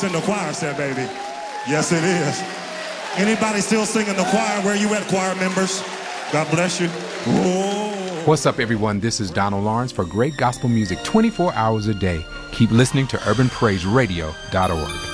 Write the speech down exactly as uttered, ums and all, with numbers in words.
voice in the choir set, baby. Yes, it is. Anybody still singing the choir? Where you at, choir members? God bless you. Whoa. What's up, everyone? This is Donald Lawrence for great gospel music twenty-four hours a day. Keep listening to urban praise radio dot org.